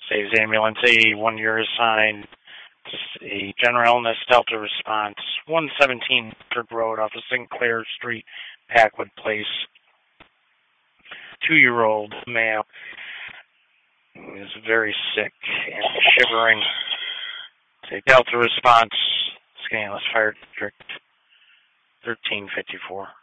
Saves ambulance 81 year assigned. A general illness Delta response. 117 Third Road off of Sinclair Street, Packwood Place. 2-year-old male who is very sick and shivering. Say Delta response. Scandalous Fire District 1354.